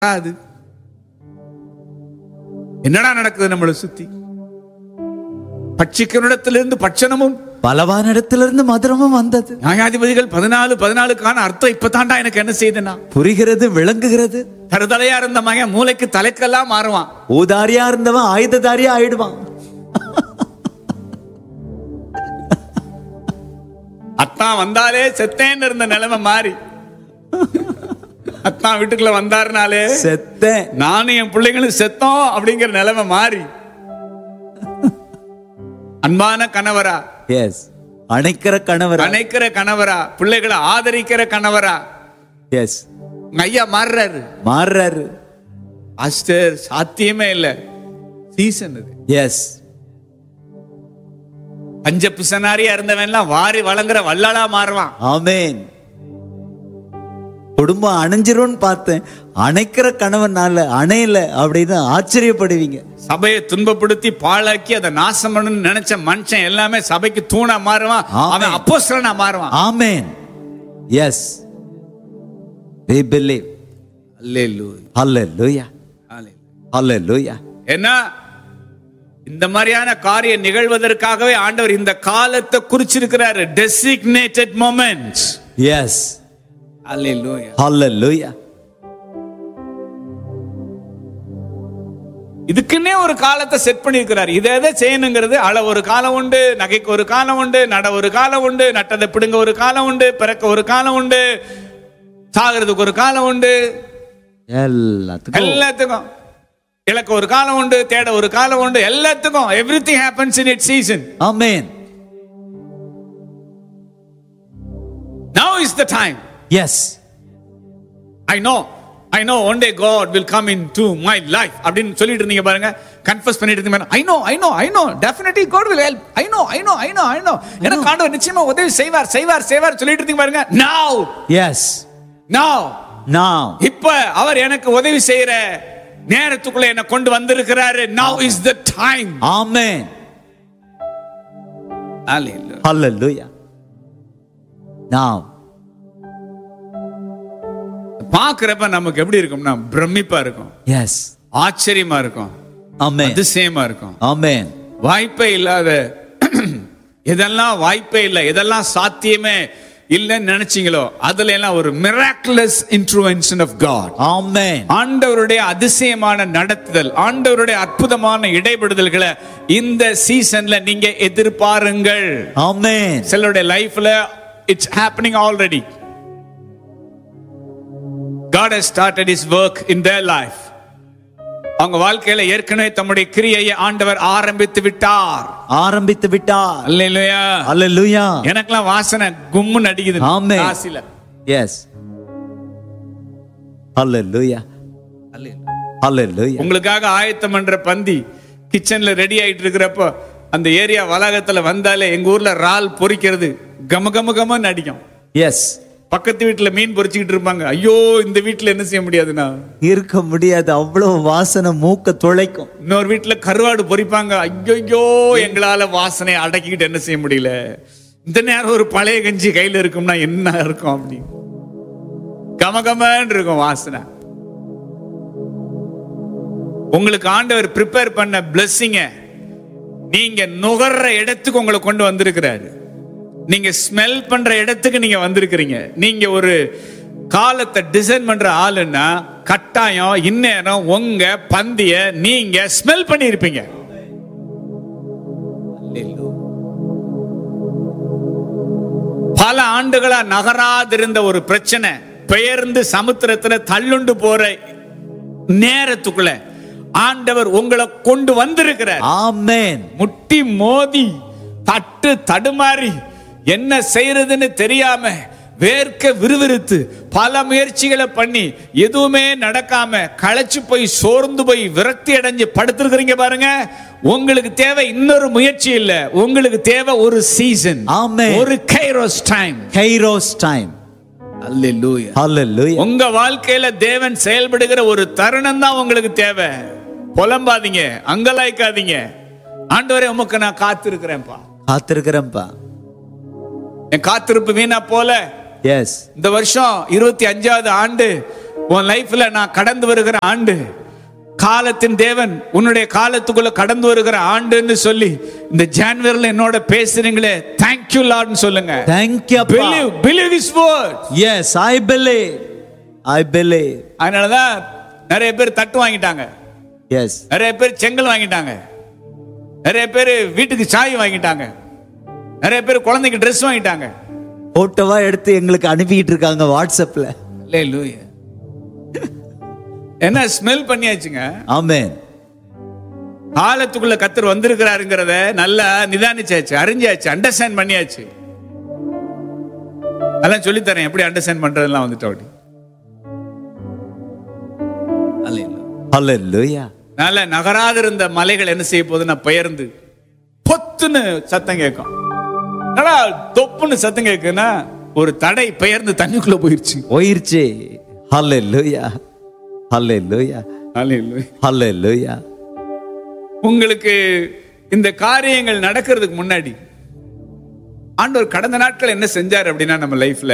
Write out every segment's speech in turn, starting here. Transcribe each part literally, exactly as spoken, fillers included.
அது என்னடா நடக்குது நம்மளை சுத்தி? பட்சிக்கனிடத்திலிருந்து பட்சணமும் பலவான இடத்திலிருந்து மதுரமும் வந்தது. நியாயாதிபதிகள் பதினாலு பதினாலுக்கான அர்த்தம் இப்பதான்டா எனக்கு என்ன செய்யுதுன்னா புரிகிறது, விளங்குகிறது. கருதலையா இருந்த மகன் மூளைக்கு தலைக்கெல்லாம் மாறுவான். ஊதாரியா இருந்தவன் ஆயுததாரியா ஆயிடுவான். அத்தான் வந்தாலே செத்தேன்னு இருந்த நிலைமை மாறி அத்தான் வீட்டுக்குள்ள வந்தாருனாலே செத்தேன், நானும் என் பிள்ளைங்களும் செத்தோம் அப்படிங்கிற நிலைமை மாறி அன்பான கணவரா, எஸ், அணைக்கிற கணவரா, அணைக்கிற கணவரா, பிள்ளைகளை ஆதரிக்கிற கணவரா, எஸ், ஐயா மாறுறாரு மாறுறாரு. பாஸ்டர் சாத்தியமே இல்ல. சீசன் இது. எஸ், பஞ்ச பிசனாரியா இருந்தவன் எல்லாம் வாரி வழங்குற வல்லாளா மாறுவான். ஆமென். குடும்பம் அணைஞ்சிரும் பார்த்தேன், அணைக்கிற கணவனால அணையல அப்படின்னு ஆச்சரியப்படுவீங்க. சபையை துன்பப்படுத்தி பாழாக்கி அதை நாசம் பண்ணணும்னு நினைச்ச மனுஷன் எல்லாமே சபைக்கு தூணா மாறுவான். அவன் அப்போஸ்தலனா மாறுவான். ஆமென். S, we believe. அல்லேலூயா, ஹல்லேலூயா, ஹல்லேலூயா. ஏன்னா இந்த மாதிரியான காரியம் நிகழ்வதற்காகவே ஆண்டவர் இந்த காலத்தை குறிச்சிருக்கிறாரு. designated moments. எஸ், அல்லேலூயா, ஹல்லேலூயா. இதுக்குன்னே ஒரு காலத்தை செட் பண்ணிருக்கிறார். இதை எதை செய்யணுங்கிறது அள ஒரு காலம் உண்டு, நகைக்கு ஒரு காலம் உண்டு, நட ஒரு காலம் உண்டு, நட்டதை பிடுங்க ஒரு காலம் உண்டு, பிறக்க ஒரு காலம் உண்டு, சாகிறதுக்கு ஒரு காலம் உண்டு, எல்லாத்துக்கும் எல்லாத்துக்கும் இலக்க ஒரு காலம் உண்டு, தேட ஒரு காலம் உண்டு, எல்லாத்துக்கும் everything happens in its season. Amen. Now is the time. S, I know, I know one day God will come into my life அப்படின்னு சொல்லிட்டு இருந்தீங்க பாருங்க, கன்ஃபஸ் பண்ணிட்டு இருந்தீங்க பாருங்க. I know, I know, I know, definitely God will help. I know, I know, I know, I know. எனக்கு ஆண்டவர் நிச்சயமா உதவி செய்வார் செய்வார் செய்வார் சொல்லிட்டு இருந்தீங்க பாருங்க. Now, எஸ், now, now, இப்ப அவர் எனக்கு உதவி செய்யற நேரத்துக்குள்ள என்ன கொண்டு வந்திருக்கிறாரு. Now is the time. Amen. Hallelujah. Hallelujah. now பாக்குறப்ப நமக்கு எப்படி இருக்கும்னா பிரமிப்பா இருக்கும், எஸ், ஆச்சரியமா இருக்கும், ஆமென், அதிசயமா இருக்கும். ஆமென். வாய்ப்பே இல்லாத எதெல்லாம் வாய்ப்பே இல்லை, எதெல்லாம் சாத்தியமே இல்லைன்னு நினைச்சீங்களோ அதுல எல்லாம் ஒரு miraculous intervention of God. ஆமென். ஆண்டவருடைய அதிசயமான நடத்துதல், ஆண்டவருடைய அற்புதமான இடைபடுதல்களை இந்த சீசன்ல நீங்க எதிர்பாருங்கள். ஆமென். சிலருடைய லைஃப்ல it's happening already. God has started his work in their life. அவங்க வாழ்க்கையில ஏற்கனவே தம்முடைய கிரியையை ஆண்டவர் ஆரம்பித்து விட்டார், ஆரம்பித்து விட்டார். அல்லேலூயா, அல்லேலூயா. எனக்கெல்லாம் வாசனை கும்முன்னு அடிக்குது. ஆமென். காசில. எஸ், அல்லேலூயா, அல்லேலூயா. உங்களுக்காக ஆயத்தம் பண்ற பந்தி கிச்சன்ல ரெடி ஆயிட்டு இருக்கிறப்போ அந்த ஏரியா வளாகத்துல வந்தாலே எங்க ஊர்ல இறால் பொரிக்கிறது கம கம கமன்னு அடிக்கும். எஸ், பக்கத்து வீட்டுல மீன் பொரிச்சுக்கிட்டு இருப்பாங்க. ஐயோ இந்த வீட்டுல என்ன செய்ய முடியாதுன்னா இருக்க முடியாது, அவ்வளவு வாசனை மூக்க துளைக்கும். இன்னொரு வீட்டுல கருவாடு பொரிப்பாங்க. ஐயோ எங்களால வாசனை அடக்கிக்கிட்டு என்ன செய்ய முடியல. இந்த நேரம் ஒரு பழைய கஞ்சி கையில இருக்கும்னா என்ன இருக்கும், அப்படி கமகமன்னு இருக்கும் வாசனை. உங்களுக்கு ஆண்டவர் ப்ரிப்பேர் பண்ண பிளெஸிங்க நீங்க நுகர்ற இடத்துக்கு உங்களை கொண்டு வந்திருக்கிறாரு. நீங்க ஸ்மெல் பண்ற இடத்துக்கு நீங்க வந்திருக்கிறீங்க. நீங்க ஒரு காலத்தை டிசைன் பண்ற ஆளுன்னா கட்டாயம் இந்நேரம் உங்க பந்திய நீங்க ஸ்மெல் பண்ணி இருப்பீங்க. பல ஆண்டுகளா நகராதிருந்த ஒரு பிரச்சனை பெயர்ந்து சமுத்திரத்துல தள்ளுண்டு போற நேரத்துக்குள்ள ஆண்டவர் உங்களை கொண்டு வந்திருக்கிறார். ஆமென். முட்டி மோதி தட்டு தடுமாறி என்ன செய்யறதுன்னு தெரியாம வேர்க்க விறுவிறுத்து பல முயற்சிகளை பண்ணி எதுவுமே நடக்காம களைச்சு போய் சோர்ந்து போய் விரக்தி அடைஞ்சு படுத்திருக்கிறீங்க பாருங்க. உங்களுக்கு தேவை இன்னொரு முயற்சி இல்ல, உங்களுக்கு தேவை ஒரு சீசன். ஆமென். ஒரு கைரோஸ் டைம். Kairos time. அல்லேலூயா, அல்லேலூயா. உங்க வாழ்க்கையில தேவன் செயல்படுகிற ஒரு தருணம் தான் உங்களுக்கு தேவை. புலம்பாதீங்க, அங்கலாய்க்காதீங்க. ஆண்டவரே உமக்கு நான் காத்திருக்கிறேன்ப்பா, காத்திருக்கிறேன்ப்பா. என் காத்திருப்பு வீணா போல. எஸ், இந்த வருஷம் இருபத்தி அஞ்சாவது ஆண்டு உன் லைஃப்ல நான் கடந்து வருகிற ஆண்டு காலத்தின் தேவன் உன்னுடைய காலத்துக்குள்ள கடந்து வருகிற ஆண்டுன்னு சொல்லி இந்த ஜனவரில என்னோட பேசுறீங்களே, thank you Lord சொல்லுங்க. Thank you. Believe, believe his word. Yes, I believe. I believe. அதனாலதான் நிறைய பேர் தட்டு வாங்கிட்டாங்க. Yes. நிறைய பேர் செங்கல் வாங்கிட்டாங்க. நிறைய பேர் வீட்டுக்கு சாய் வாங்கிட்டாங்க. நிறைய பேர் குழந்தைக்கு ட்ரெஸ் வாங்கிட்டாங்க. போட்டோவா எடுத்து எங்களுக்கு அனுப்பிட்டு இருக்காங்க வாட்ஸ்அப்ல. அல்லேலூயா. என்ன ஸ்மெல் பண்ணியாச்சுங்க. ஆமென். காலத்துக்குள்ள கர்த்தர் வந்திருக்கிறாருங்கிறத நல்லா நிதானிச்சாச்சு, அறிஞ்சாச்சு, அண்டர்ஸ்டாண்ட் பண்ணியாச்சு. அதெல்லாம் சொல்லி தரேன் எப்படி அண்டர்ஸ்டாண்ட் பண்றதெல்லாம் வந்துட்டு அப்படி. ஹல்லேலூயா. நல்ல நகராத இருந்த மலைகள் என்ன செய்ய போகுதுன்னா பெயர்ந்து பொத்துன்னு சத்தம் கேட்கும். தொப்புன்னு சத்தம் கேட்குன்னா ஒரு தடை பெயர்ந்து தண்ணிக்குள்ள போயிருச்சு போயிருச்சு. ஹல்லேலூயா. ஹல்லேலூயா. அல்லேலூயா. ஹல்லேலூயா. உங்களுக்கு இந்த காரியங்கள் நடக்கிறதுக்கு முன்னாடி ஆண்டவர் கடந்த நாட்கள் என்ன செஞ்சார் அப்படின்னா நம்ம லைஃப்ல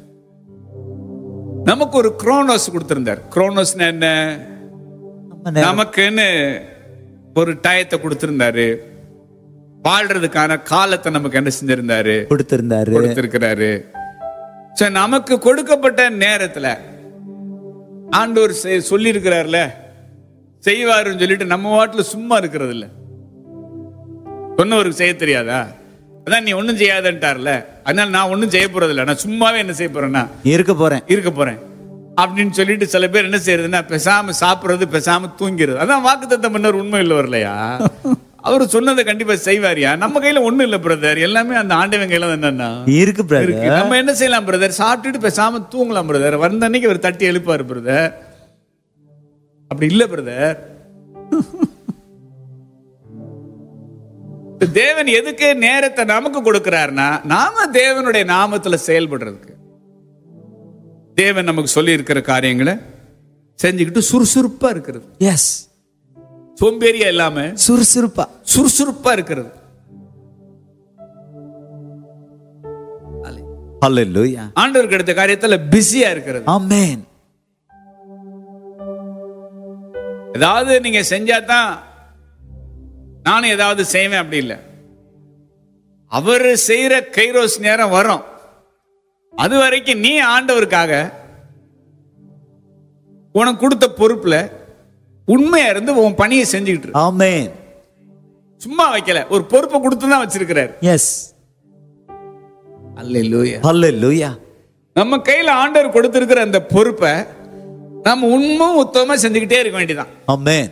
நமக்கு ஒரு குரோனோஸ் கொடுத்திருந்தார். குரோனோஸ்னா என்ன? நமக்குன்னு ஒரு டயத்தை கொடுத்திருந்தாரு. வாழ்றதுக்கான காலத்தை நமக்கு என்ன செஞ்சிருந்தாரு? கொடுத்திருந்தாரு, கொடுத்திருக்கிறாரு. நமக்கு கொடுக்கப்பட்ட நேரத்துல ஆண்டவர் சொல்லி இருக்கிறார்ல செய்வாருன்னு சொல்லிட்டு நம்ம வாட்டுல சும்மா இருக்கிறது இல்ல. சொன்னவருக்கு செய்ய தெரியாதா? அதான் நீ ஒன்னும் செய்யாதன்ட்டார்ல, அதனால நான் ஒன்னும் செய்ய போறது இல்லை, நான் சும்மாவே என்ன செய்ய போறேன்னா இருக்க போறேன் இருக்க போறேன் அப்படின்னு சொல்லிட்டு சில பேர் என்ன செய்யறதுன்னா பெசாம சாப்பிடுறது, பெசாம தூங்கிறது. அதான் வாக்குத்தத்தம் பண்ணவர் உண்மை இல்லை வரலையா? அவரு சொன்னதை கண்டிப்பா செய்வாரியா? நம்ம கையில ஒண்ணும் இல்ல பிரதர், எல்லாமே அந்த ஆண்டவன் கையில என்னன்னா இருக்கு பிரதர். நம்ம என்ன செய்யலாம் பிரதர்? சாப்பிட்டுட்டு பேசாம தூங்கலாம் பிரதர். வந்த அன்னைக்கு அவர் தட்டி எழுப்பாரு பிரதர். அப்படி இல்ல பிரதர். தேவன் எதுக்கு நேரத்தை நமக்கு கொடுக்கிறார்னா நாம தேவனுடைய நாமத்துல செயல்படுறதுக்கு. தேவன் நமக்கு சொல்லி இருக்கிற காரியங்களை செஞ்சுக்கிட்டு சுறுசுறுப்பா இருக்கிறது. எஸ், சோம்பேறியா இல்லாம சுறுசுறுப்பா சுறுசுறுப்பா இருக்கிறது. ஹல்லேலூயா. ஆண்டவருக்கு எடுத்த காரியத்துல பிஸியா இருக்கிறது. ஆமென். ஏதாவது நீங்க செஞ்சாதான் நானும் ஏதாவது செய்வேன் அப்படி இல்லை. அவர் செய்யற கைரோஸ் நேரம் வரும். அது வரைக்கும் நீ ஆண்டவருக்காக உனக்கு கொடுத்த பொறுப்புல உண்மையா இருந்து உன் பணியை செஞ்சுக்கிட்டு. ஆமென். சும்மா வைக்கல, ஒரு பொறுப்பை கொடுத்து தான் வச்சிருக்கிறார். எஸ். அல்லேலூயா. ஹல்லேலூயா. நம்ம கையில ஆண்டவர் கொடுத்திருக்கிற அந்த பொறுப்பை நம்ம உண்மை உத்தமமா செஞ்சுக்கிட்டே இருக்க வேண்டியதான். ஆமென்.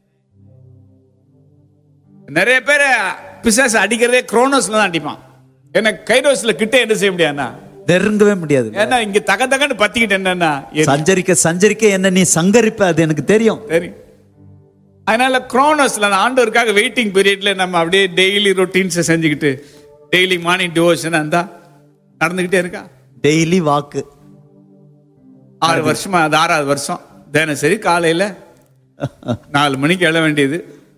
நிறைய பேர் பிசாசு அடிக்கிறதே குரோனோஸ்ல தான் அடிப்பான். ஏன்னா கைரோஸ்ல கிட்ட என்ன செய்ய முடியாதுன்னா நெருங்கவே முடியாது. ஏன்னா இங்க தக தகன்னு பத்திக்கிட்டு என்னன்னா சஞ்சரிக்க சஞ்சரிக்க என்ன நீ சங்கரிப்ப, அது எனக்கு தெரியும் தெரியும். அதனால குரோனோஸ்ல ஆண்டவருக்காக வெயிட்டிங் பீரியட்ல நம்ம அப்படியே டெய்லி ரொட்டீன்ஸ் செஞ்சுக்கிட்டு டெய்லி மார்னிங் டிவோஷன் அந்த நடந்துகிட்டே இருக்கா. டெய்லி வாக்கு ஆறு வருஷமா, அது ஆறாவது வருஷம். தினசரி காலையில நாலு மணிக்கு எழ வேண்டியது,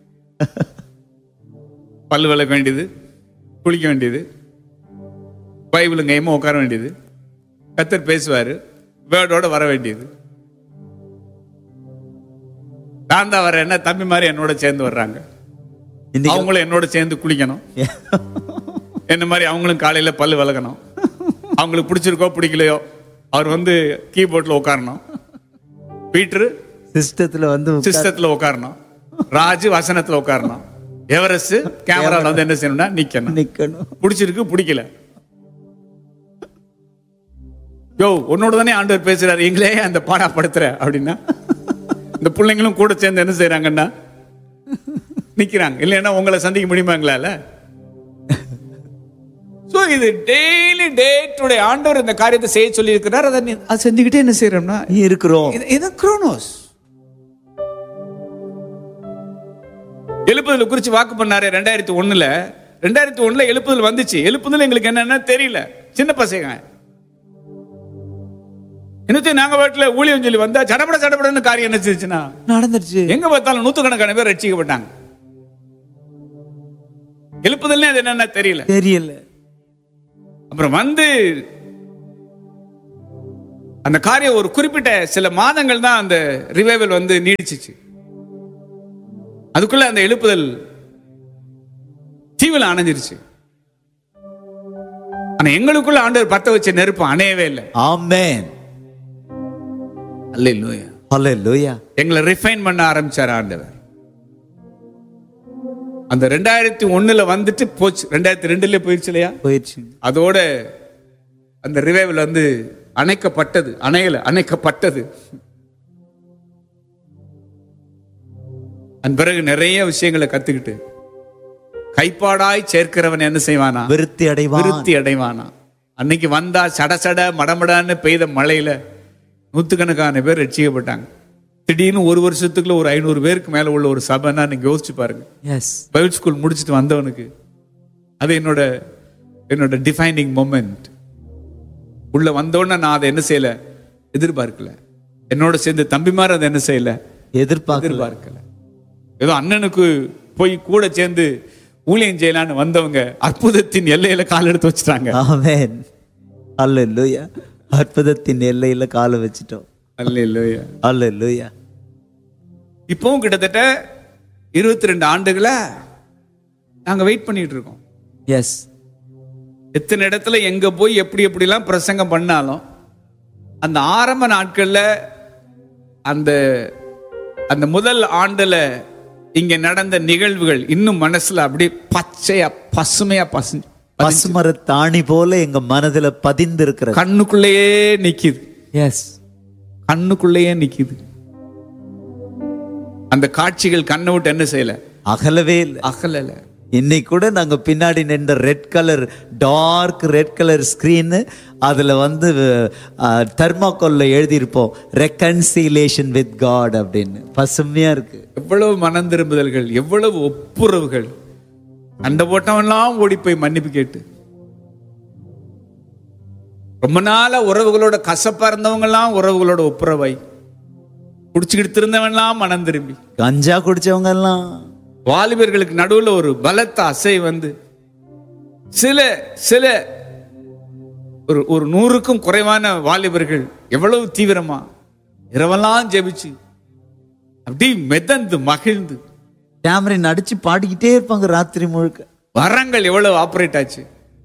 பல்லு விளக்க வேண்டியது, குளிக்க வேண்டியது, பைபிளுங்க கைமா உட்கார வேண்டியது, கர்த்தர் பேசுவாரு, வேர்டோட வர வேண்டியது. நான் தான் வர என்ன தம்பி மாதிரி என்னோட சேர்ந்து வர்றாங்க, அவங்களும் என்னோட சேர்ந்து குளிக்கணும். என்ன மாதிரி அவங்களும் காலையில பல்லு விளக்கணும். அவங்களுக்கு பிடிச்சிருக்கோ பிடிக்கலையோ அவர் வந்து கீபோர்ட்ல உட்காரணும், பீட்டர் சிஸ்டத்துல வந்து சிஸ்டத்துல உட்காரணும், ராஜு வசனத்துல உட்காரணும், எவரஸ்ட் கேமரால வந்து என்ன செய்யணும்னா நிக்கணும். நிக்கணும். பிடிச்சிருக்கு பிடிக்கல, யோ உன்னோட தானே ஆண்டவர் பேசுறாரு, எங்களே அந்த பாடா படுத்துற அப்படின்னா இந்த பிள்ளைங்களும் கூட சேர்ந்து என்ன செய்யறாங்கன்னா நிக்கிறாங்க. இல்லைன்னா உங்களை சந்திக்க முடியுமாங்களால? சோ இது டெய்லி டே டு டே ஆண்டவர் இந்த காரியத்தை செய்ய சொல்லி இருக்கிறார். அதை அது செஞ்சுக்கிட்டே என்ன செய்யறோம்னா இருக்கிறோம். இது குரோனோஸ். எழுப்புதல் குறிச்சு வாக்கு பண்ணாரு ரெண்டாயிரத்தி ஒண்ணுல. ரெண்டாயிரத்தி ஒண்ணுல எழுப்புதல் வந்துச்சு. எழுப்புதல் எங்களுக்கு என்னன்னா தெரியல, சின்ன பசங்க. இன்னும் நாங்க வீட்டுல ஊழியம் சொல்லி வந்தா சடப்பட சடப்படன்னு காரியம் என்ன செஞ்சுச்சுன்னா நடந்துருச்சு. எங்க பார்த்தாலும் நூத்துக்கணக்கான பேர் ரட்சிக்கப்பட்டாங்க. எழுப்புதல் அது என்னன்னா தெரியல தெரியல அப்புறம் வந்து அந்த காரியம் ஒரு குறிப்பிட்ட சில மாதங்கள் தான் அந்த ரிவைவல் வந்து நீடிச்சிச்சு. அதுக்குள்ள அந்த எழுப்புதல் தீவில அணைஞ்சிருச்சு. ஆனா எங்களுக்குள்ள ஆண்டவர் பத்த வச்ச நெருப்பு அணையவே இல்லை. ஆமென். அல்லேலூயா. ஹல்லேலூயா. எங்களை ரிஃபைன் பண்ண ஆரம்பிச்சார் ஆண்டவர். அந்த ரெண்டாயிரத்தி ஒண்ணுல வந்துட்டு போச்சு, ரெண்டாயிரத்தி ரெண்டுல போயிடுச்சு இல்லையா? போயிடுச்சு. அதோட அந்த ரிவைவல் வந்து அணைக்கப்பட்டது. அணையல, அணைக்கப்பட்டது. அதன் பிறகு நிறைய விஷயங்களை கத்துக்கிட்டு கைப்பாடாய் சேர்க்கிறவன் என்ன செய்வானா? விருத்தி அடைவான். விருத்தி அடைவானா. அன்னைக்கு வந்தா சட சட மடமடான்னு பெய்த மழையில நூத்துக்கணக்கான பேர் ரட்சிக்கப்பட்டாங்க. திடீர்னு ஒரு வருஷத்துக்குள்ள ஒரு ஐநூறு பேருக்கு மேல உள்ள ஒரு சபைன்னா நீங்க யோசிச்சு பாருங்க. எஸ். பைபிள் ஸ்கூல் முடிச்சுட்டு வந்தவனுக்கு அது என்னோட என்னோட டிஃபைனிங் மொமெண்ட். உள்ள வந்தோடனே நான் அதை என்ன செய்யல, எதிர்பார்க்கல. என்னோட சேர்ந்து தம்பிமார் அதை என்ன செய்யல, எதிர்பார்க்கல. எதிர்பார்க்கல. ஏதோ அண்ணனுக்கு போய் கூட சேர்ந்து ஊழியம் செய்யலான்னு வந்தவங்க அற்புதத்தின் எல்லையில கால் எடுத்து வச்சுட்டாங்க. ஆமென். அல்லேலூயா. அற்புதத்தின் எல்லையில காலை வச்சிட்டோம். அல்லேலூயா. அல்லேலூயா. இப்பவும் கிட்டத்தட்ட இருபத்தி ரெண்டு ஆண்டுகளா நாங்க வெயிட் பண்ணிட்டு இருக்கோம். எஸ். எத்தனை இடத்துல எங்க போய் எப்படி எப்படிலாம் பிரசங்கம் பண்ணாலும் அந்த ஆரம்ப நாட்கள்ல அந்த அந்த முதல் ஆண்டுல இங்க நடந்த நிகழ்வுகள் இன்னும் மனசுல அப்படியே பச்சையா பசுமையா பசு பசுமர தாணி போல எங்க மனதுல பதிந்து இருக்கிறது. கண்ணுக்குள்ளேயே நிக்குது. எஸ். கண்ணுக்குள்ளேயே நிக்குது. அந்த காட்சிகள் கண்ணை விட்டு என்ன செய்யல, அகலவே இல்லை. அகலல. இன்னைக்கு கூட நாங்க பின்னாடி நின்ற red colour dark red colour screen, அதுல வந்து தெர்மாக்கோல்ல எழுதியிருப்போம் ரெக்கன்சிலேஷன் வித் காட் அப்படின்னு. பசுமையா இருக்கு. எவ்வளவு மனம் திரும்புதல்கள், எவ்வளவு ஒப்புரவுகள். சண்டை போட்டவன்லாம் ஓடி போய் மன்னிப்பு கேட்டு, ரொம்ப நாள உறவுகளோட கசப்பா இருந்தவங்க எல்லாம் உறவுகளோட ஒப்புரவாய், குடிச்சுக்கிட்டு இருந்தவன்லாம் மனம் திரும்பி, கஞ்சா குடிச்சவங்க எல்லாம், வாலிபர்களுக்கு நடுவுல ஒரு பலத்த அசை வந்து சில சில ஒரு ஒரு நூறுக்கும் குறைவான வாலிபர்கள் எவ்வளவு தீவிரமா இரவெல்லாம் ஜெபிச்சு அப்படி மெதந்து மகிழ்ந்து டேமரின் அடிச்சு பாடிக்கிட்டே இருப்பாங்க ராத்திரி முழுக்க. வரங்கள் எவ்வளவு ஆபரேட் ஆச்சு.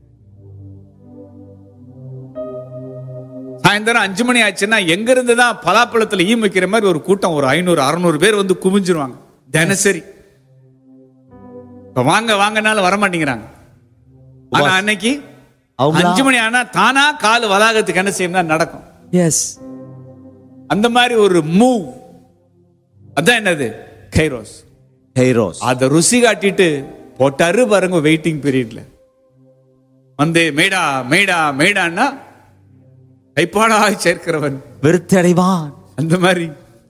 சாயந்தரம் அஞ்சு மணி ஆச்சுன்னா எங்க இருந்துதான் பலாப்பழத்துல ஈ வைக்கிற மாதிரி ஒரு கூட்டம், ஒரு ஐநூறு அறுநூறு பேர் வந்து குமிஞ்சிருவாங்க தினசரி. வாங்க வாங்கனால வர மாட்டேங்கிறாங்க. ஆனா அன்னைக்கு அஞ்சு மணி ஆனா தானா கால் வளாகத்துக்கு என்ன செய்யணும் நடக்கும். எஸ். அந்த மாதிரி ஒரு மூவ். அதான் என்னது, கைரோஸ். கைரோஸ். அத ருசி காட்டிட்டு போட்டாரு பாருங்க. வெயிட்டிங் பீரியட்ல வந்து மேடா மேடா மேடான்னா கைப்பாடாய் சேர்க்கிறவன் விருத்தி அடைவான். அந்த மாதிரி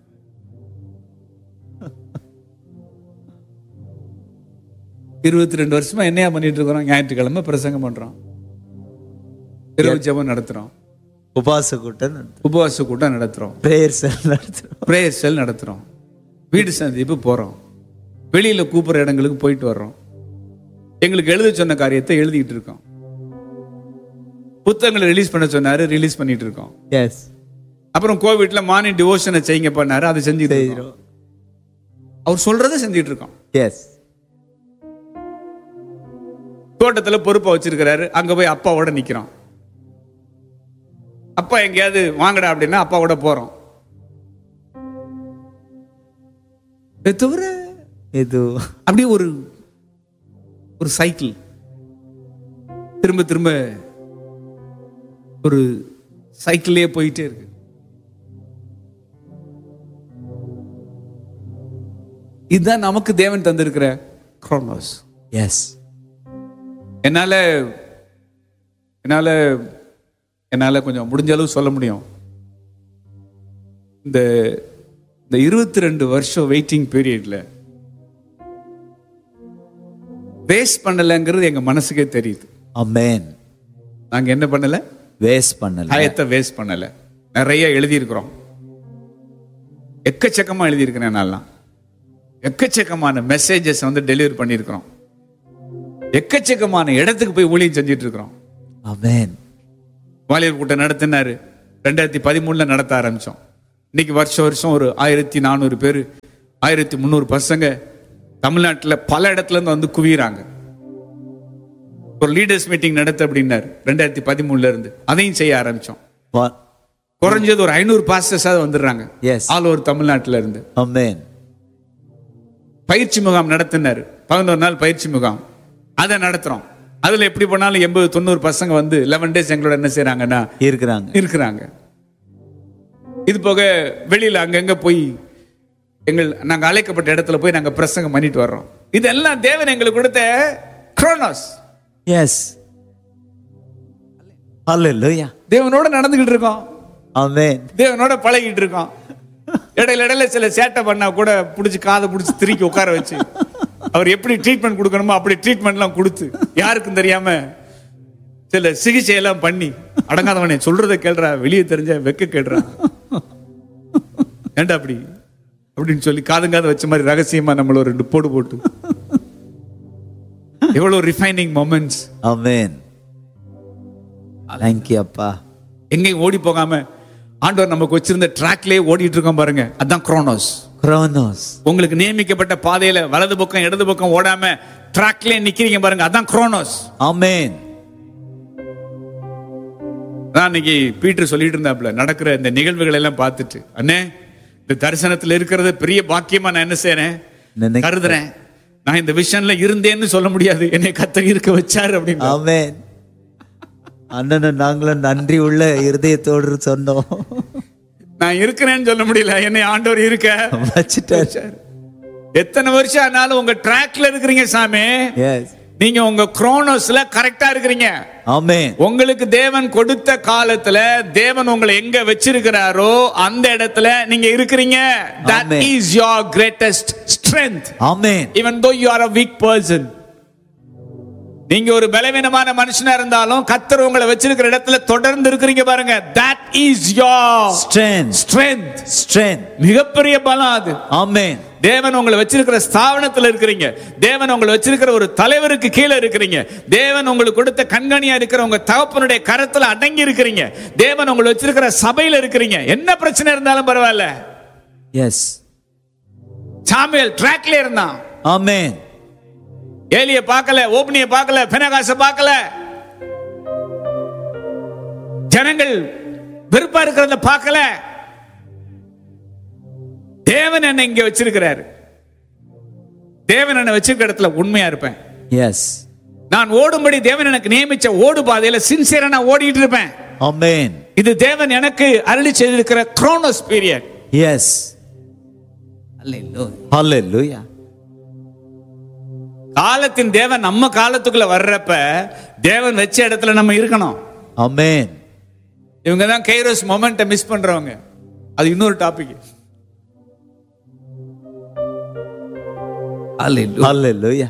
இருபத்தி ரெண்டு வருஷமா என்னையா பண்ணிட்டு இருக்கிறோம். ஞாயிற்றுக்கிழமை பிரசங்கம் பண்றோம், இரவு ஜெபம் நடத்துறோம், உபவாச கூட்டம் உபவாச கூட்டம் நடத்துறோம், பிரேயர் செல் நடத்துறோம், பிரேயர் செல் நடத்துறோம், வீடு சந்திப்பு போறோம், வெளியில கூப்பிடுற இடங்களுக்கு போயிட்டு வர்றோம், எங்களுக்கு எழுத சொன்ன காரியத்தை எழுதிட்டு இருக்கோம், புத்தகங்களை ரிலீஸ் பண்ண சொன்னாரு ரிலீஸ் பண்ணிட்டு இருக்கோம். எஸ். அப்புறம் கோவிட்ல மார்னிங் டிவோஷனை செய்யுங்க பண்ணாரு, அதை செஞ்சுட்டு இருக்கோம். அவர் சொல்றதை செஞ்சுட்டு இருக்கோம். எஸ். தோட்டத்துல பொறுப்பா வச்சிருக்கிறாரு, அங்க போய் அப்பாவோட நிக்கிறோம். அப்பா எங்கேயாவது வாங்கடா அப்படின்னா அப்பாவோட போறோம். தவிர இது அப்படியே ஒரு ஒரு சைக்கிள் திரும்ப திரும்ப ஒரு சைக்கிள்லயே போயிட்டே இருக்கு. இதுதான் நமக்கு தேவன் தந்திருக்கிற குரோனோஸ். எஸ். என்னால என்னால என்னால கொஞ்சம் முடிஞ்ச அளவு சொல்ல முடியும். இந்த இந்த இருபத்தி ரெண்டு வருஷம் வெயிட்டிங் பீரியட்ல வேஸ்ட் பண்ணலங்கிறது எங்க மனசுக்கே தெரியுது. ஆமென். நாங்க என்ன பண்ணல, வேஸ்ட் பண்ணல, ஆயத்தை வேஸ்ட் பண்ணல. நிறைய எழுதி இருக்கிறோம், எக்கச்சக்கமா எழுதி இருக்கிறேன். நான் எக்கச்சக்கமான மெசேஜஸ் வந்து டெலிவரி பண்ணியிருக்கிறோம், எக்கச்சக்கமான இடத்துக்கு போய் ஊழியம் செஞ்சிட்டு இருக்கிறோம். ஆமென். வாலிபர் கூட்டம் நடத்தினாரு, ரெண்டாயிரத்தி பதிமூணுல நடத்த ஆரம்பிச்சோம். இன்னைக்கு வருஷம் வருஷம் ஒரு ஆயிரத்தி நானூறு பேர் ஆயிரத்தி முந்நூறு பசங்க தமிழ்நாட்டில் பல இடத்துல இருந்து வந்து குவியறாங்க. ஒரு லீடர்ஸ் மீட்டிங் நடத்த அப்படின்னாரு ரெண்டாயிரத்தி பதிமூணுல இருந்து. அதையும் செய்ய ஆரம்பிச்சோம். குறைஞ்சது ஒரு ஐநூறு பாஸ்டர்ஸாவது வந்துடுறாங்க ஆல் ஓவர் தமிழ்நாட்டில இருந்து. ஆமென். பயிற்சி முகாம் நடத்தினாரு, பதினோரு நாள் பயிற்சி முகாம். அதை நடத்துறோம். அதுல எப்படி போனாலும் எண்பது தொண்ணூறு பசங்க வந்து லெவன் டேஸ் எங்களோட என்ன செய்யறாங்கன்னா இருக்கிறாங்க இருக்கிறாங்க இது போக வெளியில அங்கங்க போய் எங்கள் நாங்க அழைக்கப்பட்ட இடத்துல போய் நாங்க பிரசங்கம் பண்ணிட்டு வர்றோம். இதெல்லாம் தேவன் எங்களுக்கு கொடுத்த குரோனோஸ். எஸ், ஹல்லேலூயா. தேவனோட நடந்துகிட்டு இருக்கோம். ஆமென். தேவனோட பழகிட்டு இருக்கோம். இடையில இடையில சில சேட்டை பண்ணா கூட பிடிச்சி காதை பிடிச்சி திருக்கி உட்கார வச்சு அவர் எப்படி ட்ரீட்மெண்ட் கொடுக்கணுமோ அப்படி ட்ரீட்மெண்ட் எல்லாம் கொடுத்து யாருக்கும் தெரியாம சில சிகிச்சை எல்லாம் பண்ணி, அடங்காதவனே சொல்றதை கேள்றா, வெளியே தெரிஞ்ச வெக்க கேள்றா, ஏண்டா அப்படி அப்படின்னு சொல்லி காதுங்காத வச்ச மாதிரி ரகசியமா நம்மள ஒரு ரெண்டு போடு போட்டு எவ்வளவு refining moments. Amen. Thank you அப்பா. எங்கேயும் ஓடி போகாம ஆண்டவர் நமக்கு வச்சிருந்த ட்ராக்லயே ஓடிட்டு இருக்கோம் பாருங்க, அதான் குரோனோஸ். குரோனோஸ். உங்களுக்கு நியமிக்கப்பட்ட பாதையில வலது பக்கம் இடது பக்கம் ஓடாம ட்ராக்லயே நிக்கிறீங்க பாருங்க, அதான் குரோனோஸ். ஆமென். நான் இன்னைக்கு பீட்டர் சொல்லிட்டு இருந்தாப்ல நடக்கிற இந்த நிகழ்வுகள் எல்லாம் பார்த்துட்டு, அண்ணே இந்த தரிசனத்துல இருக்கிறது பெரிய பாக்கியமா நான் என்ன செய்யறேன் கருதுறேன். நான் இந்த விஷயம்ல இருந்தேன்னு சொல்ல முடியாது, என்னை கர்த்தர் இருக்க வச்சாரு அப்படின்னு. ஆமென். அண்ணன் நாங்களும் நன்றி உள்ள இருதயத்தோடு சொன்னோம். நான் இருக்கிறேன்னு சொல்ல முடியல, என்னை ஆண்டவர் இருக்க வச்சுட்டாரு. எத்தனை வருஷம் ஆனாலும் உங்க ட்ராக்ல இருக்கிறீங்க சாமி. எஸ், நீங்க உங்க குரோனோஸ்ல கரெக்டா இருக்கிறீங்க. ஆமென். உங்களுக்கு தேவன் கொடுத்த காலத்துல தேவன் உங்களை எங்க வச்சிருக்கிறாரோ அந்த இடத்துல நீங்க இருக்கிறீங்க. That is your greatest strength. Amen. Even though you are a weak person. நீங்க ஒரு பலவீனமான மனுஷனா இருந்தாலும் கர்த்தர் உங்களை வச்சிருக்கிற இடத்துல தொடர்ந்து இருக்கிறீங்க பாருங்க. That is your strength. strength. strength. மிகப்பெரிய பலம் அது. ஆமென். தேவன் உங்களை வச்சிருக்கிற ஸ்தாபனத்துல இருக்கிறீங்க. தேவன் உங்களை வச்சிருக்கிற ஒரு தலைவருக்கு கீழே இருக்கிறீங்க. தேவன் உங்களுக்கு கொடுத்த கண்காணியா இருக்கிற உங்க தகப்பனுடைய கரத்துல அடங்கி இருக்கிறீங்க. தேவன் உங்களை வச்சிருக்கிற சபையில இருக்கிறீங்க. என்ன பிரச்சனை இருந்தாலும் பரவாயில்ல. எஸ், சாமுவேல் ட்ராக்ல இருந்தான். ஆமென். ஏலிய பார்க்கல, ஓப்னிய பார்க்கல, பெனகாச பார்க்கல. ஜனங்கள் வெறுப்பா இருக்கிறத பார்க்கல. தேவன் என்ன இங்க வச்சிருக்கிறாரு. தேவன் என்ன வச்சிருக்கிற இடத்துல உண்மையா இருப்பேன். எஸ், நான் ஓடும்படி தேவன் எனக்கு நியமிச்ச ஓடு பாதையில சின்சியரா நான் ஓடிட்டு இருப்பேன். ஆமென். இது தேவன் எனக்கு அருளி செய்திருக்கிற குரோனோஸ் பீரியட். எஸ், ஹல்லேலூயா. காலத்தின் தேவன் நம்ம காலத்துக்குள்ள வர்றப்ப தேவன் வச்ச இடத்துல நம்ம இருக்கணும். ஆமென். இவங்க தான் கைரோஸ் மொமெண்ட்டை மிஸ் பண்றவங்க. அது இன்னொரு டாபிக். ஹல்லேலூயா.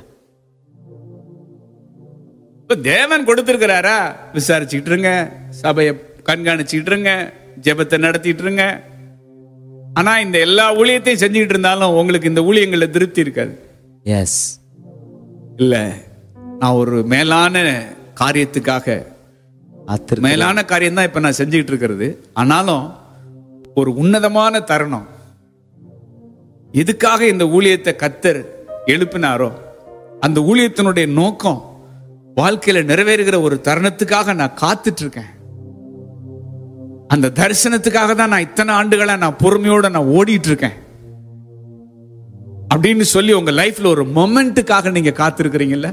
தேவன் கொடுத்திருக்கிறாரா, விசாரிச்சுட்டு இருங்க, சபையை கண்காணிச்சுட்டு இருங்க, ஜெபத்தை நடத்திட்டு இருங்க. ஆனா இந்த எல்லா ஊழியத்தையும் செஞ்சுக்கிட்டு இருந்தாலும் உங்களுக்கு இந்த ஊழியங்கள்ல திருப்தி இருக்காது. எஸ், இல்ல நான் ஒரு மேலான காரியத்துக்காக, மேலான காரியம் தான் இப்ப நான் செஞ்சுக்கிட்டு இருக்கிறது. ஆனாலும் ஒரு உன்னதமான தருணம், எதுக்காக இந்த ஊழியத்தை கர்த்தர் எழுப்பினாரோ அந்த ஊழியத்தினுடைய நோக்கம் வாழ்க்கையில நிறைவேறுகிற ஒரு தருணத்துக்காக நான் காத்துட்டு இருக்கேன். அந்த தரிசனத்துக்காக தான் நான் இத்தனை ஆண்டுகளா நான் பொறுமையோட நான் ஓடிட்டு இருக்கேன் அப்படின்னு சொல்லி உங்க லைஃப்ல ஒரு மொமெண்ட்டுக்காக நீங்க காத்திருக்கிறீங்கல்ல,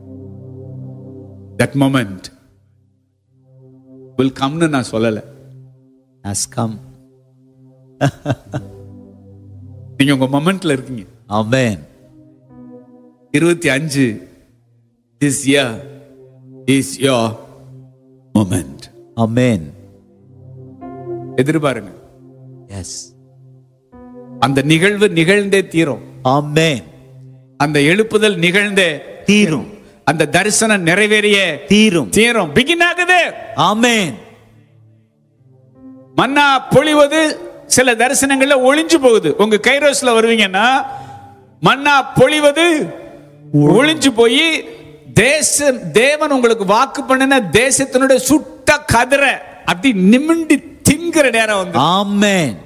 that moment will come னு நான் சொல்லல, has come. நீங்க உங்க மொமெண்ட்ல இருக்கீங்க. ஆமென். இருபத்தி அஞ்சு this year is your moment. Amen. எதிர்பாருங்க. S, அந்த நிகழ்வு நிகழ்ந்தே தீரும். ஆமென். அந்த எழுப்புதல் நிகழ்ந்தே தீரும். அந்த தரிசனம் நிறைவேறிய தீரும். தீரும். பிகின் ஆகுது. ஆமென். மன்னா பொழிவது சில தரிசனங்கள்ல ஒளிஞ்சு போகுது. உங்க கைரோஸ்ல வருவீங்கன்னா மன்னா பொழிவது ஒளிஞ்சு போய் தேசம், தேவன் உங்களுக்கு வாக்கு பண்ணின தேசத்தினுடைய சுட்ட கதிரை அப்படி நிமிண்டி திங்க பின்னுங்கிற நேரம் வந்து. ஆமென்.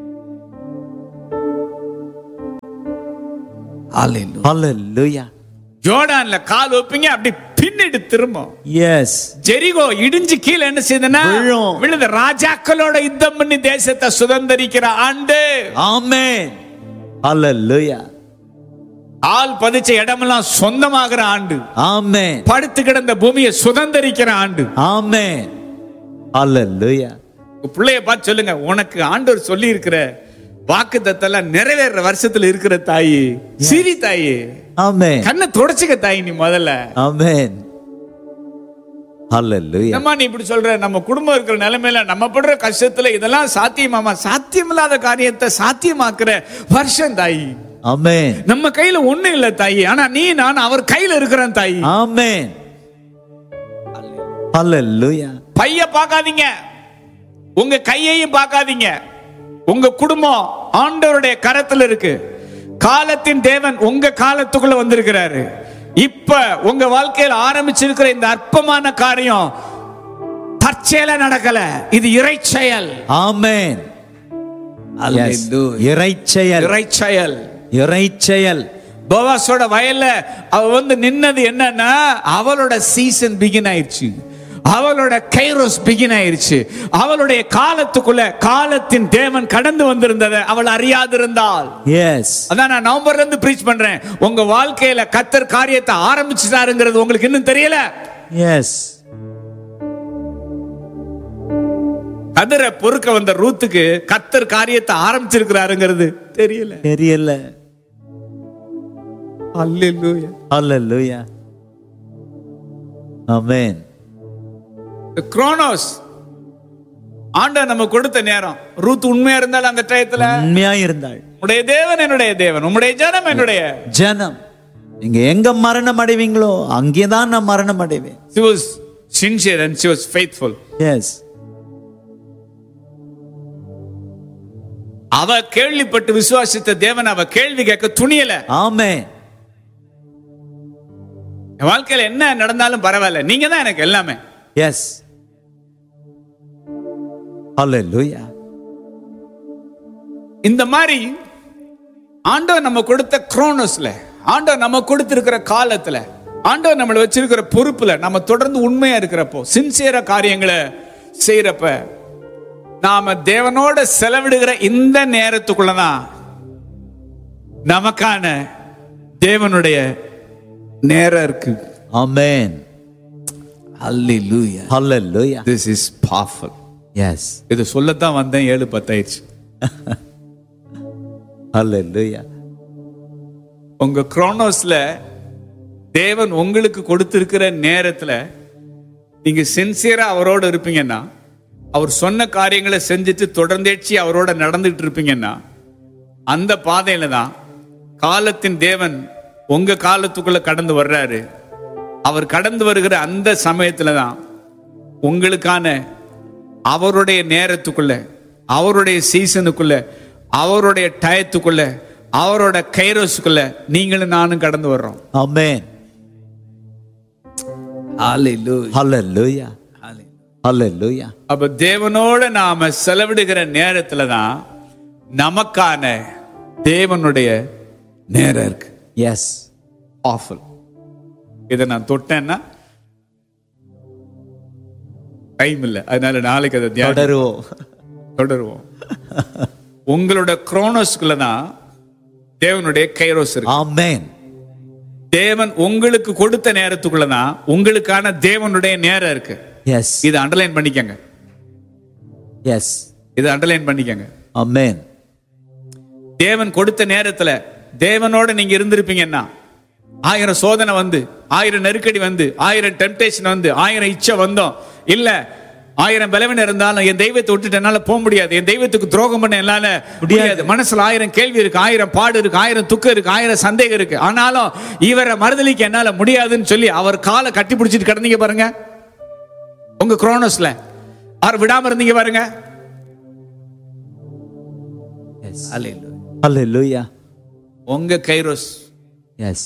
ஹalleluya. ஜோர்டான்ல கால் வைப்பீங்க, அப்படி பின்னிட்டு திரும்பும். எஸ். ஜெரிகோ இடிஞ்சு கீழே என்ன செய்தனா விழுந்த. ராஜாக்களோட யுத்தம் பண்ணி தேசத்தை சுதந்தரிக்கிற ஆண்டு. ஆமென். ஹalleluya. ஆள் பதிச்ச இடமெல்லாம் சொந்தமாகிற ஆண்டு. ஆமென். படுத்து கிடந்த பூமியை சுதந்தரிக்கிற ஆண்டு. ஆமென். ஹalleluya. பிள்ளைய பார்த்து சொல்லுங்க, உனக்கு ஆண்டவர் சொல்லி இருக்கிற வாக்குத்தத்தெல்லாம் நிறைவேற வருஷத்துல இருக்கிற தாயி, சிரி தாயி. ஆமென். கண்ணை தொடச்சுக்க தாயி நீ முதல்ல. ஆமென். ஹalleluya. நம்ம நீ இப்படி சொல்ற, நம்ம குடும்பம் இருக்கிற நிலைமையில, நம்ம படுற கஷ்டத்துல இதெல்லாம் சாத்தியமாமா? சாத்தியமில்லாத காரியத்தை சாத்தியமாக்குற வருஷம் தாயி. ஆமென். நம்ம கையில ஒண்ணு இல்ல தாயி, ஆனா நீ நான் அவர் கையில இருக்கிறேன் தாயி. ஆமென். ஹalleluya. பைய பார்க்காதீங்க, உங்க கையையும் பார்க்காதீங்க. உங்க குடும்பம் ஆண்டவருடைய கரத்துல இருக்கு. காலத்தின் தேவன் உங்க காலத்துக்குள்ள வந்திருக்கிறாரு. இப்ப உங்க வாழ்க்கையில் ஆரம்பிச்சிருக்கிற இந்த அற்பமான காரியம் தற்செயலா நடக்கல, இது இறைச்செயல். ஆமென். இறைச்செயல். இறைச்செயல். இறைச்செயல். போவாசோட வயல்ல அவ வந்து நின்னது என்னன்னா, அவளோட சீசன் பிகின் ஆயிடுச்சு, அவளோட கைரோஸ் பிகின் ஆயிருச்சு. அவளுடைய காலத்துக்குள்ள காலத்தின் தேவன் கடந்து வந்திருந்ததை அவள் அறியாதிருந்தாள். எஸ். அதான் நான் நவம்பர்ல இருந்து பிரீச் பண்றேன். உங்க வாழ்க்கையில கர்த்தர் காரியத்தை ஆரம்பிச்சுட்டாருங்கிறது உங்களுக்கு இன்னும் தெரியல. எஸ். கதிரை பொறுக்க வந்த ரூத்துக்கு கர்த்தர் காரியத்தை ஆரம்பிச்சிருக்கிறாருங்கிறது தெரியல. தெரியல. அல்லேலூயா. அல்லேலூயா. ஆமென். குரோனோஸ் ஆண்டவர் நம்ம கொடுத்த நேரம். ரூத் உண்மையா இருந்தால் அந்த டயத்துல உண்மையா இருந்தாள். உம்முடைய தேவன் என்னுடைய தேவன், உம்முடைய ஜனம் என்னுடைய ஜனம். நீங்க எங்க மரணம் அடைவீங்களோ அங்கேதான் நான் மரணம் அடைவேன். She was sincere and she was faithful. Yes. அவ கேள்விப்பட்டு விசுவாசித்த தேவன் அவ கேள்வி கேட்க துணியல. ஆமென். என் வாழ்க்கையில என்ன நடந்தாலும் பரவாயில்ல, நீங்க தான் எனக்கு எல்லாமே. எஸ். ஹalleluya. இந்த மாதிரி ஆண்டவர் நம்ம கொடுத்த குரோனோஸ்ல, ஆண்டவர் நம்ம கொடுத்திருக்கிற காலத்துல, ஆண்டவர் நம்மள வச்சிருக்கிற பொறுப்புல நம்ம தொடர்ந்து உண்மையா இருக்கிறப்போ, சின்சியரா காரியங்களை செய்யறப்ப, நாம தேவனோட செலவிடுகிற இந்த நேரத்துக்குள்ளதான் நமக்கான தேவனுடைய நேரம் இருக்கு. ஆமென். Hallelujah. Hallelujah. This is powerful. Yes. இது சொல்லத்தான் வந்தேன். ஏழு பத்தாயிடுச்சு. Hallelujah. உங்க குரோனோஸ்ல தேவன் உங்களுக்கு கொடுத்திருக்கிற நேரத்துல நீங்க சின்சியரா அவரோட இருப்பீங்கன்னா, அவர் சொன்ன காரியங்களை செஞ்சுட்டு தொடர்ந்தேச்சி அவரோட நடந்துட்டு இருப்பீங்கன்னா, அந்த பாதையில தான் காலத்தின் தேவன் உங்க காலத்துக்குள்ள கடந்து வர்றாரு. அவர் கடந்து வருகிற அந்த சமயத்துல தான் உங்களுக்கான அவருடைய நேரத்துக்குள்ள, அவருடைய சீசனுக்குள்ள, அவருடைய டயத்துக்குள்ள, அவரோட கைரோஸுக்குள்ள நீங்களும் நானும் கடந்து வர்றோம். ஆமென். ஹalleluya. Hallelujah. Hallelujah. அப்ப தேவனோட நாம செலவிடுகிற நேரத்துல தான் நமக்கான தேவனுடைய நேரம் இருக்கு. எஸ். ஆஃபுல். இதை நான் தொட்டேன்னா டைம் இல்லை, அதனால நாளைக்கு அதை தொடருவோம் தொடருவோம். உங்களோட குரோனோஸ்குள்ள தான் தேவனுடைய கைரோஸ் இருக்கு. ஆமென். தேவன் உங்களுக்கு கொடுத்த நேரத்துக்குள்ள தான் உங்களுக்கான தேவனுடைய நேரம் இருக்கு. எஸ். இதை அண்டர்லைன் பண்ணிக்கங்க. எஸ். இதை அண்டர்லைன் பண்ணிக்கங்க. ஆமென். தேவன் கொடுத்த நேரத்துல தேவனோட நீங்க இருந்திருப்பீங்கன்னா, ஆயிரம் சோதனை வந்து, ஆயிரம் நெருக்கடி வந்து, ஆயிரம் டெம்டேஷன் வந்து, ஆயிரம் இச்சை வந்தோம் இல்ல, ஆயிரம் பலவீனம் இருந்தாலும் என் தெய்வத்தை விட்டுட்டு என்னால போக முடியாது, என் தெய்வத்துக்கு துரோகம் பண்ண என்னால முடியாது, மனசுல ஆயிரம் கேள்வி இருக்கு, ஆயிரம் பாடு இருக்கு, ஆயிரம் துக்கம் இருக்கு, ஆயிரம் சந்தேகம் இருக்கு, ஆனாலும் இவரை மறுதலிக்க என்னால முடியாதுன்னு சொல்லி அவர் காலை கட்டி பிடிச்சிட்டு கிடந்தீங்க பாருங்க. உங்க குரோனோஸ்ல அவர் விடாம இருந்தீங்க பாருங்க. ஹalleluya. உங்க கைரோஸ், எஸ்,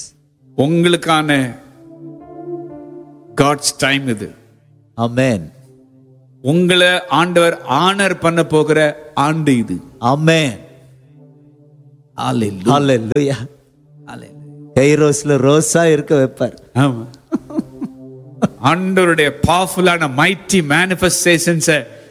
உங்களுக்கான காட்ஸ் டைம் இது. ஆமென். உங்களை ஆண்டவர் ஆனர் பண்ண போகிற ஆண்டு இது. ஆமென். ஹalleluya. ஹalleluya. ஹalleluya. கைரோஸ்ல ரோஸா இருக்க வைப்பார். ஆமா. ஆண்டவருடைய பவர்ஃபுல்லான மைட்டி மேனிஃபெஸ்டேஷன்ஸை